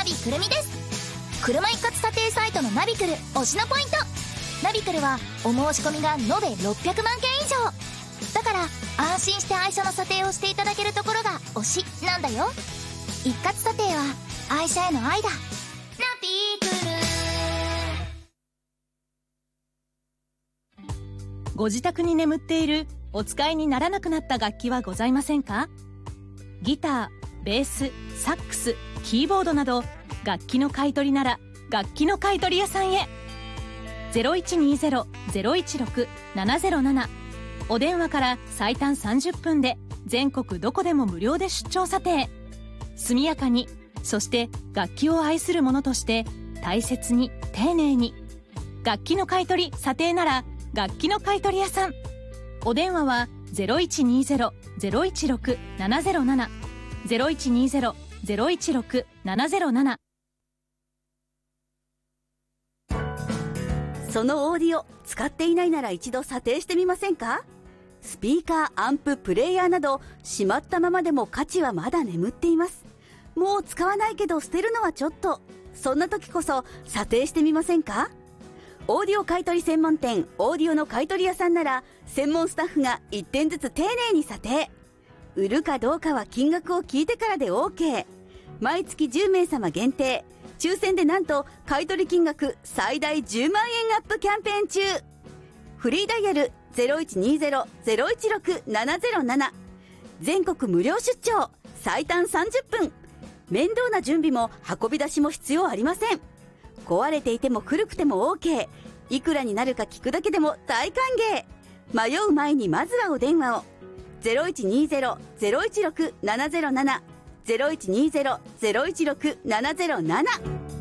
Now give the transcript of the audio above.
ビくるみです。車一括査定サイトのナビクル推しのポイント。ナビクルはお申し込みが延べ600万件以上だから、安心して愛車の査定をしていただけるところが推しなんだよ。一括査定は愛車への愛だ。ナビクル。 ご自宅に眠っているお使いにならなくなった楽器はございませんか？ギター、ベース、サックス、キーボードなど楽器の買い取りなら楽器の買い取り屋さんへ。 0120-016-707 お電話から最短30分で全国どこでも無料で出張査定。速やかに、そして楽器を愛する者として大切に丁寧に。楽器の買い取り査定なら楽器の買い取り屋さん。お電話は 0120-016-707 0120-016-707。 そのオーディオ使っていないなら一度査定してみませんか？スピーカー、アンプ、プレイヤーなどしまったままでも価値はまだ眠っています。もう使わないけど捨てるのはちょっと。そんな時こそ査定してみませんか？オーディオ買取専門店オーディオの買取屋さんなら専門スタッフが1点ずつ丁寧に査定。売るかどうかは金額を聞いてからで OK。 毎月10名様限定、抽選でなんと買取金額最大10万円アップキャンペーン中。フリーダイヤル 0120-016-707 全国無料出張、最短30分。面倒な準備も運び出しも必要ありません。壊れていても古くても OK。 いくらになるか聞くだけでも大歓迎。迷う前にまずはお電話を。 0120-016-707 0120-016-707